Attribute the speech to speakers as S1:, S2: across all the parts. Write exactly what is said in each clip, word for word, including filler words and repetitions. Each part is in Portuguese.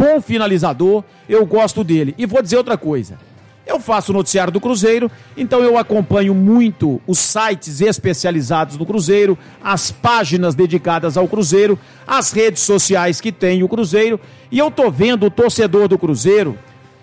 S1: bom finalizador, eu gosto dele. E vou dizer outra coisa. Eu faço o noticiário do Cruzeiro, então eu acompanho muito os sites especializados do Cruzeiro, as páginas dedicadas ao Cruzeiro, as redes sociais que tem o Cruzeiro, e eu tô vendo o torcedor do Cruzeiro,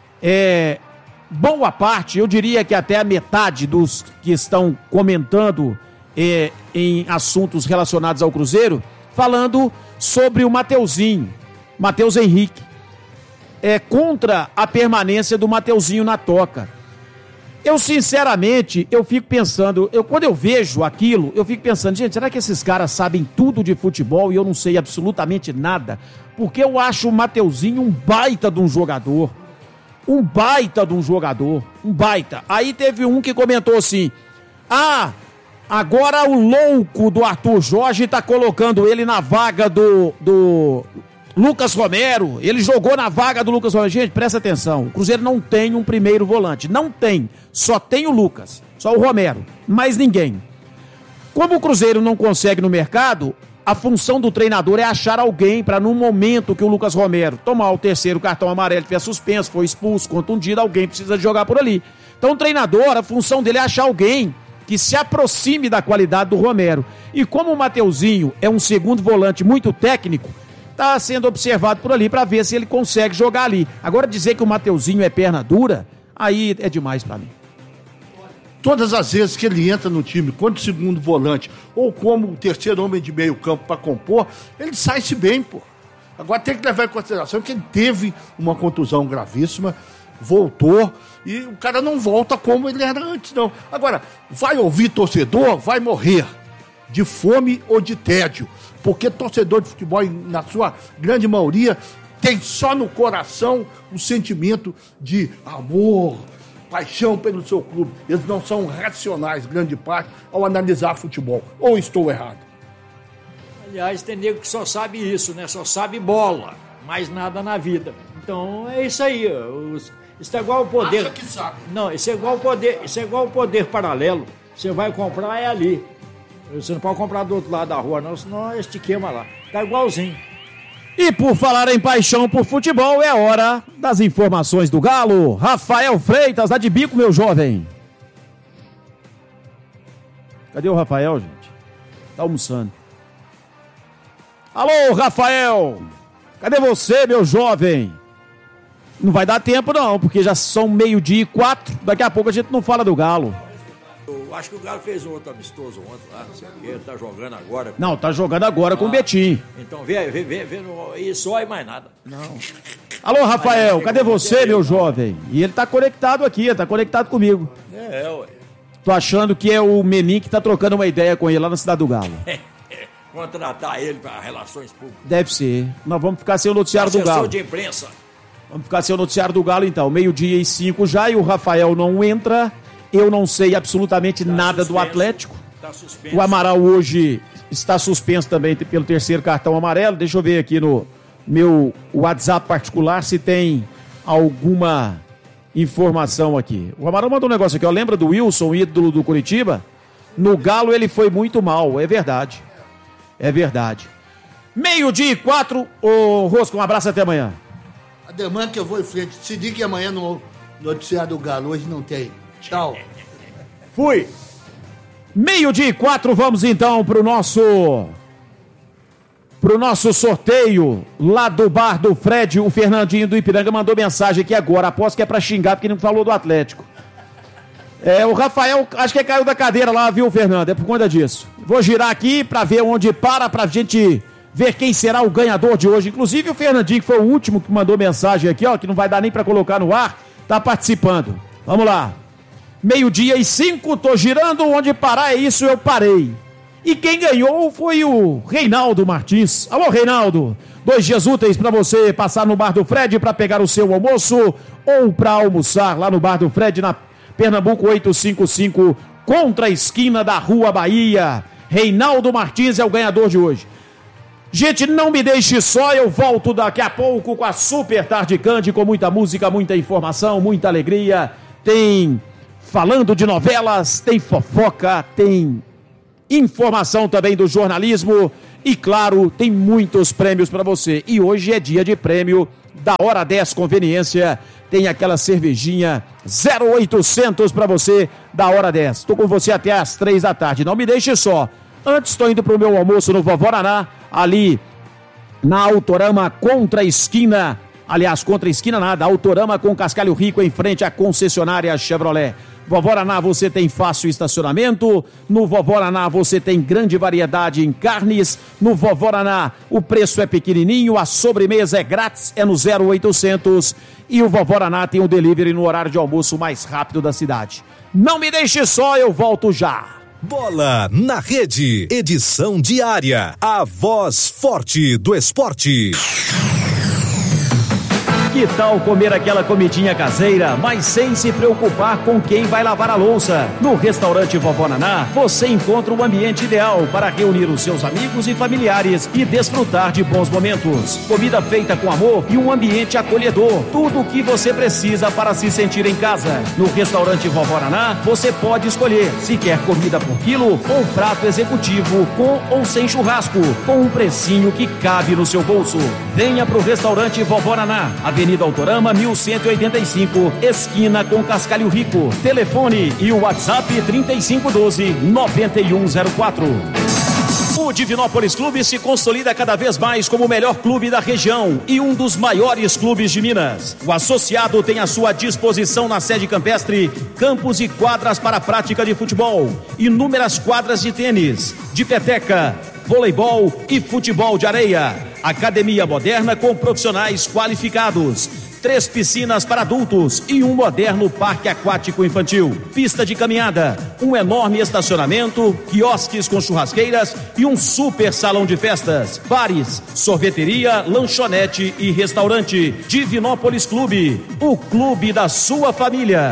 S1: é, boa parte, eu diria que até a metade dos que estão comentando é, em assuntos relacionados ao Cruzeiro, falando sobre o Mateuzinho, Matheus Henrique. É contra a permanência do Mateuzinho na toca. Eu, sinceramente, eu fico pensando, eu, quando eu vejo aquilo, eu fico pensando, gente, será que esses caras sabem tudo de futebol e eu não sei absolutamente nada? Porque eu acho o Mateuzinho um baita de um jogador. Um baita de um jogador. Um baita. Aí teve um que comentou assim, ah, agora o louco do Arthur Jorge tá colocando ele na vaga do... do Lucas Romero, ele jogou na vaga do Lucas Romero. Gente, presta atenção, o Cruzeiro não tem um primeiro volante, não tem, só tem o Lucas, só o Romero, mais ninguém. Como o Cruzeiro não consegue no mercado, a função do treinador é achar alguém para no momento que o Lucas Romero tomar o terceiro cartão amarelo, tiver suspenso, foi expulso, contundido, alguém precisa jogar por ali. Então o treinador, a função dele é achar alguém que se aproxime da qualidade do Romero. E como o Mateuzinho é um segundo volante muito técnico, está sendo observado por ali para ver se ele consegue jogar ali. Agora dizer que o Mateuzinho é perna dura, aí é demais para mim.
S2: Todas as vezes que ele entra no time, quanto segundo volante, ou como o terceiro homem de meio campo para compor, ele sai-se bem, pô. Agora tem que levar em consideração que ele teve uma contusão gravíssima, voltou, e o cara não volta como ele era antes, não. Agora, vai ouvir torcedor, vai morrer de fome ou de tédio. Porque torcedor de futebol, na sua grande maioria, tem só no coração o sentimento de amor, paixão pelo seu clube. Eles não são racionais, grande parte, ao analisar futebol. Ou estou errado?
S3: Aliás, tem nego que só sabe isso, né? Só sabe bola, mais nada na vida. Então, é isso aí. Os... Isso é igual ao poder...
S2: Acha que sabe.
S3: Não, isso é igual ao poder, isso é igual ao poder paralelo. Você vai comprar, é ali. Você não pode comprar do outro lado da rua, não, senão este queima lá. Tá igualzinho.
S1: E por falar em paixão por futebol, é hora das informações do Galo. Rafael Freitas, dá de bico, meu jovem. Cadê o Rafael, gente? Tá almoçando. Alô, Rafael! Cadê você, meu jovem? Não vai dar tempo, não, porque já são meio-dia e quatro. Daqui a pouco a gente não fala do Galo.
S3: Eu acho que o Galo fez um outro amistoso ontem lá, não sei o quê, tá jogando agora.
S1: Não, tá jogando agora ah, com o Betim.
S3: Então vê, vê, vê, vê no, e só e mais nada. Não.
S1: Alô, Rafael, cadê você, meu jovem? E ele tá conectado aqui, ele tá conectado comigo.
S3: É, é, ué.
S1: Tô achando que é o Menin que tá trocando uma ideia com ele lá na Cidade do Galo.
S3: Contratar ele para relações públicas.
S1: Deve ser. Nós vamos ficar sem o noticiário do Galo.
S3: De imprensa.
S1: Vamos ficar sem o noticiário do Galo, então. Meio-dia e cinco já, e o Rafael não entra. Eu não sei absolutamente tá nada suspenso, do Atlético. Tá suspenso. O Amaral hoje está suspenso também pelo terceiro cartão amarelo. Deixa eu ver aqui no meu WhatsApp particular se tem alguma informação aqui. O Amaral mandou um negócio aqui, ó. Lembra do Wilson, ídolo do Curitiba? No Galo ele foi muito mal, é verdade. É verdade. Meio-dia e quatro. Ô, Rosco, um abraço até amanhã.
S2: Ademais que eu vou em frente. Se diga que amanhã no noticiário do Galo, hoje não tem. Tchau.
S1: Fui. Meio-dia e quatro, vamos então pro nosso pro nosso sorteio lá do bar do Fred. O Fernandinho do Ipiranga mandou mensagem aqui agora. Aposto que é pra xingar porque não falou do Atlético. É, o Rafael, acho que caiu da cadeira lá, viu, Fernando? É por conta disso. Vou girar aqui pra ver onde para, pra gente ver quem será o ganhador de hoje. Inclusive o Fernandinho, que foi o último que mandou mensagem aqui, ó, que não vai dar nem pra colocar no ar, tá participando. Vamos lá. Meio-dia e cinco, tô girando, onde parar é isso, eu parei. E quem ganhou foi o Reinaldo Martins. Alô, Reinaldo, dois dias úteis para você passar no Bar do Fred para pegar o seu almoço ou para almoçar lá no Bar do Fred, na Pernambuco oitocentos e cinquenta e cinco, contra a esquina da Rua Bahia. Reinaldo Martins é o ganhador de hoje. Gente, não me deixe só, eu volto daqui a pouco com a Super Tarde Cande, com muita música, muita informação, muita alegria. Tem... falando de novelas, tem fofoca, tem informação também do jornalismo e, claro, tem muitos prêmios para você. E hoje é dia de prêmio da Hora dez Conveniência. Tem aquela cervejinha zero oitocentos para você da Hora dez. Estou com você até às três da tarde. Não me deixe só. Antes estou indo para o meu almoço no Vovoraná, ali na Autorama contra a esquina. Aliás, contra a esquina nada. Autorama com Cascalho Rico em frente à concessionária Chevrolet. Vovoraná você tem fácil estacionamento, no Vovoraná você tem grande variedade em carnes, no Vovoraná o preço é pequenininho, a sobremesa é grátis, é no zero oitocentos e o Vovoraná tem o delivery no horário de almoço mais rápido da cidade. Não me deixe só, eu volto já.
S4: Bola na Rede, edição diária, a voz forte do esporte.
S1: Que tal comer aquela comidinha caseira, mas sem se preocupar com quem vai lavar a louça? No restaurante Vovó Naná, você encontra o ambiente ideal para reunir os seus amigos e familiares e desfrutar de bons momentos. Comida feita com amor e um ambiente acolhedor. Tudo o que você precisa para se sentir em casa. No restaurante Vovó Naná, você pode escolher se quer comida por quilo ou prato executivo com ou sem churrasco, com um precinho que cabe no seu bolso. Venha pro restaurante Vovó Naná, Avenida Autorama mil cento e oitenta e cinco, esquina com Cascalho Rico. Telefone e o WhatsApp trinta e cinco doze, noventa e um zero quatro. O Divinópolis Clube se consolida cada vez mais como o melhor clube da região e um dos maiores clubes de Minas. O associado tem à sua disposição na sede campestre campos e quadras para a prática de futebol, inúmeras quadras de tênis, de peteca, voleibol e futebol de areia. Academia moderna com profissionais qualificados. Três piscinas para adultos e um moderno parque aquático infantil. Pista de caminhada, um enorme estacionamento, quiosques com churrasqueiras e um super salão de festas. Bares, sorveteria, lanchonete e restaurante. Divinópolis Clube, o clube da sua família.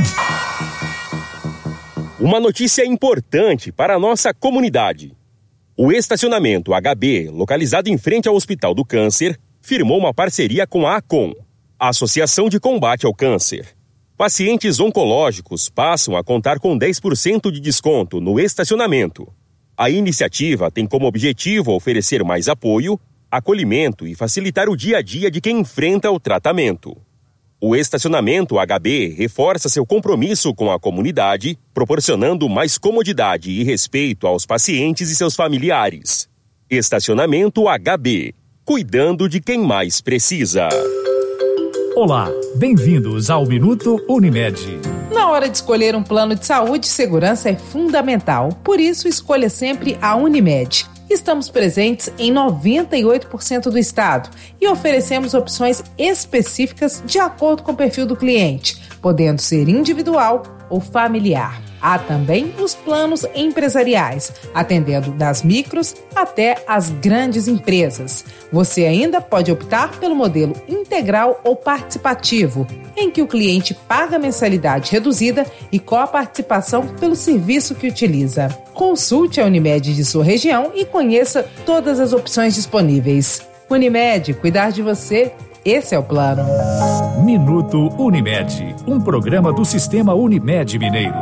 S5: Uma notícia importante para a nossa comunidade. O estacionamento H B, localizado em frente ao Hospital do Câncer, firmou uma parceria com a ACOM, a Associação de Combate ao Câncer. Pacientes oncológicos passam a contar com dez por cento de desconto no estacionamento. A iniciativa tem como objetivo oferecer mais apoio, acolhimento e facilitar o dia a dia de quem enfrenta o tratamento. O estacionamento H B reforça seu compromisso com a comunidade, proporcionando mais comodidade e respeito aos pacientes e seus familiares. Estacionamento H B, cuidando de quem mais precisa.
S6: Olá, bem-vindos ao Minuto Unimed.
S7: Na hora de escolher um plano de saúde, segurança é fundamental. Por isso, escolha sempre a Unimed. Estamos presentes em noventa e oito por cento do estado e oferecemos opções específicas de acordo com o perfil do cliente, podendo ser individual ou familiar. Há também os planos empresariais, atendendo das micros até as grandes empresas. Você ainda pode optar pelo modelo integral ou participativo, em que o cliente paga mensalidade reduzida e coparticipação pelo serviço que utiliza. Consulte a Unimed de sua região e conheça todas as opções disponíveis. Unimed, cuidar de você, esse é o plano.
S6: Minuto Unimed, um programa do Sistema Unimed Mineiro.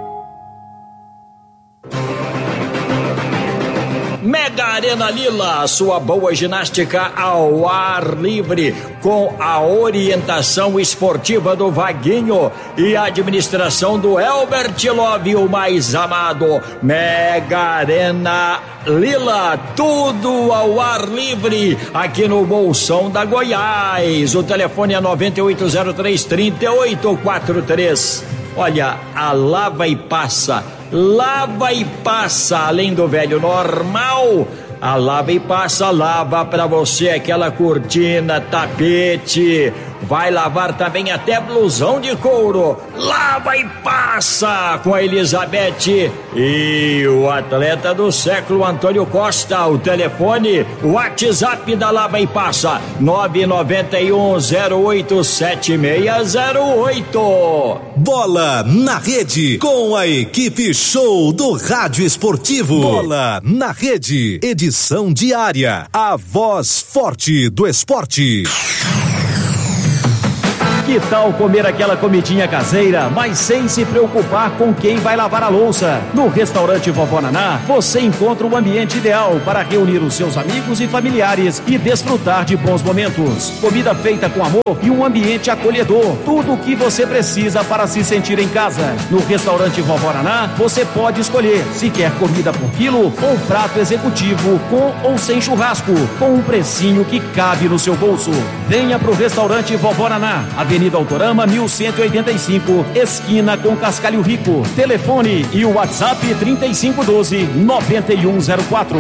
S3: Mega Arena Lila, sua boa ginástica ao ar livre, com a orientação esportiva do Vaguinho e a administração do Elbert Love, o mais amado. Mega Arena Lila, tudo ao ar livre, aqui no Bolsão da Goiás. O telefone é nove oito zero três, três oito quatro três. Olha, a lava e passa, lava e passa, além do velho normal, a lava e passa lava pra você aquela cortina, tapete, vai lavar também até blusão de couro. Lava e passa com a Elizabeth e o atleta do século Antônio Costa. O telefone, o WhatsApp da Lava e Passa nove nove um zero oito sete seis zero oito.
S4: Bola na Rede, com a equipe show do Rádio Esportivo. Bola na Rede, edição diária, a voz forte do esporte.
S1: Que tal comer aquela comidinha caseira, mas sem se preocupar com quem vai lavar a louça? No restaurante Vovó Naná, você encontra o ambiente ideal para reunir os seus amigos e familiares e desfrutar de bons momentos. Comida feita com amor e um ambiente acolhedor. Tudo o que você precisa para se sentir em casa. No restaurante Vovó Naná, você pode escolher se quer comida por quilo ou prato executivo com ou sem churrasco, com um precinho que cabe no seu bolso. Venha pro restaurante Vovó Naná, Avenida Autorama mil cento e oitenta e cinco, esquina com Cascalho Rico. Telefone e o WhatsApp trinta e cinco doze, noventa e um zero quatro.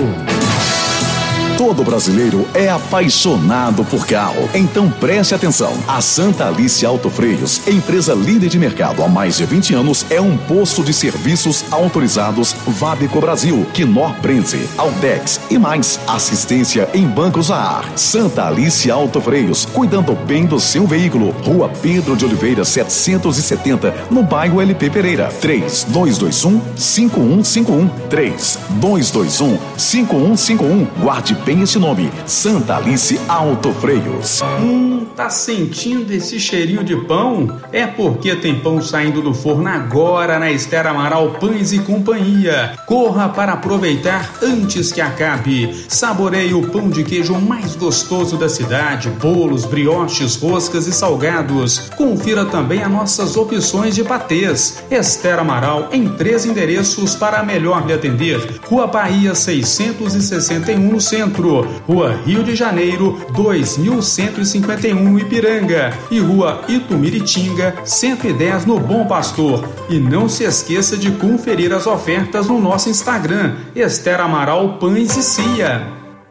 S8: Todo brasileiro é apaixonado por carro. Então preste atenção. A Santa Alice Autofreios, empresa líder de mercado há mais de vinte anos, é um posto de serviços autorizados Vadeco Brasil, Knorr Brenze, Altex e mais. Assistência em bancos a ar. Santa Alice Autofreios, cuidando bem do seu veículo. Rua Pedro de Oliveira, setecentos e setenta, no bairro L P Pereira. três dois dois um, cinco um cinco um. três dois dois um, cinco um cinco um. Guarde bem esse nome, Santa Alice Autofreios.
S9: Hum, tá sentindo esse cheirinho de pão? É porque tem pão saindo do forno agora na Esther Amaral Pães e Companhia. Corra para aproveitar antes que acabe. Saboreie o pão de queijo mais gostoso da cidade, bolos, brioches, roscas e salgados. Confira também as nossas opções de patês. Esther Amaral em três endereços para melhor lhe atender. Rua Bahia seiscentos e sessenta e um no centro. Rua Rio de Janeiro, dois mil cento e cinquenta e um no Ipiranga e Rua Itumiritinga, cento e dez no Bom Pastor. E não se esqueça de conferir as ofertas no nosso Instagram, Esther Amaral Pães e Cia.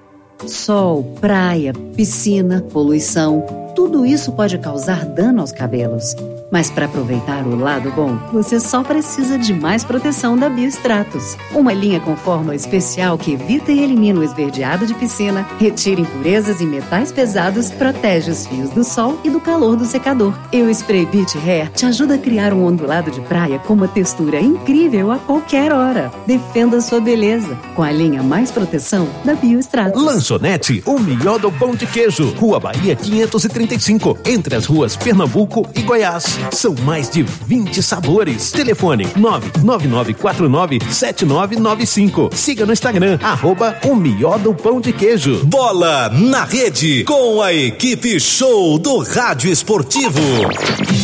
S10: Sol, praia, piscina, poluição, tudo isso pode causar dano aos cabelos. Mas para aproveitar o lado bom, você só precisa de mais proteção da Biostratos. Uma linha com fórmula especial que evita e elimina o esverdeado de piscina, retira impurezas e metais pesados, protege os fios do sol e do calor do secador. E o Spray Beach Hair te ajuda a criar um ondulado de praia com uma textura incrível a qualquer hora. Defenda sua beleza com a linha mais proteção da Biostratos.
S11: Lanchonete O Miodo Pão de Queijo, Rua Bahia quinhentos e trinta e cinco, entre as ruas Pernambuco e Goiás. São mais de vinte sabores. Telefone nove nove nove quatro nove sete nove nove cinco. Siga no Instagram, arroba O Miodo Pão de Queijo.
S4: Bola na Rede, com a equipe show do Rádio Esportivo.